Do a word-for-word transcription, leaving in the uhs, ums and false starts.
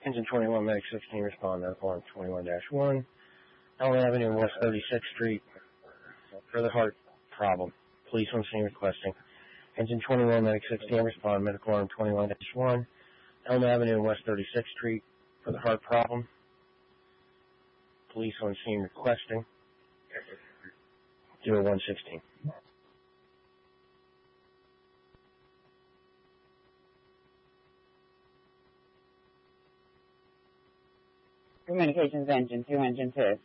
Engine twenty-one, Medic sixteen, respond, medical arm twenty-one dash one. Elm Avenue, West thirty-sixth Street, for the heart problem. Police on scene requesting. Engine twenty-one, Medic sixteen, respond, medical arm twenty-one dash one. Elm Avenue, West thirty-sixth Street, for the heart problem. Police on scene requesting. zero one sixteen. Communications engine, two engine two.